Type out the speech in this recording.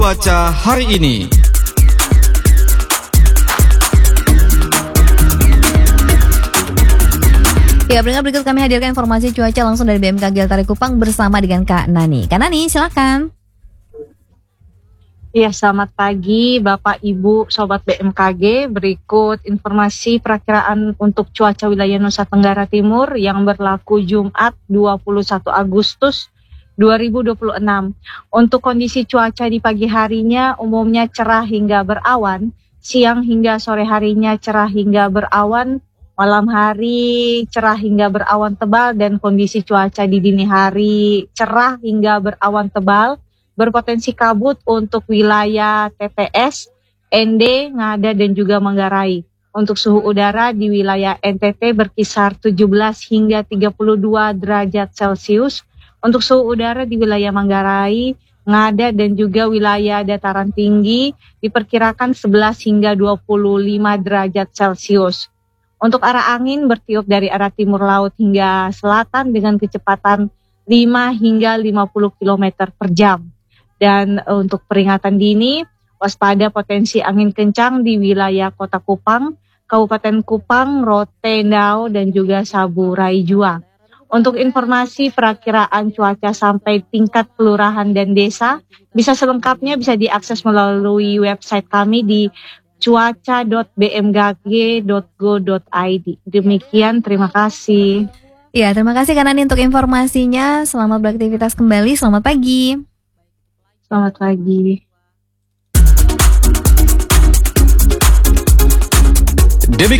Cuaca hari ini. Ya, berikut kami hadirkan informasi cuaca langsung dari BMKG Altari Kupang bersama dengan Kak Nani. Kak Nani, silakan. Ya, selamat pagi Bapak Ibu Sobat BMKG. Berikut informasi perakiraan untuk cuaca wilayah Nusa Tenggara Timur yang berlaku Jumat 21 Agustus 2026. Untuk kondisi cuaca di pagi harinya umumnya cerah hingga berawan, siang hingga sore harinya cerah hingga berawan, malam hari cerah hingga berawan tebal, dan kondisi cuaca di dini hari cerah hingga berawan tebal, berpotensi kabut untuk wilayah TPS, ND, Ngada, dan juga Manggarai. Untuk suhu udara di wilayah NTT berkisar 17 hingga 32 derajat Celcius. Untuk suhu udara di wilayah Manggarai, Ngada, dan juga wilayah dataran tinggi diperkirakan 11 hingga 25 derajat Celcius. Untuk arah angin bertiup dari arah timur laut hingga selatan dengan kecepatan 5 hingga 50 km per jam. Dan untuk peringatan dini, waspada potensi angin kencang di wilayah Kota Kupang, Kabupaten Kupang, Rote, Ndau, dan juga Saburai Jua. Untuk informasi perakiraan cuaca sampai tingkat kelurahan dan desa, bisa selengkapnya bisa diakses melalui website kami di cuaca.bmkg.go.id. Demikian, terima kasih. Ya, terima kasih Kak Nani untuk informasinya. Selamat beraktivitas kembali. Selamat pagi. Selamat pagi. Demikian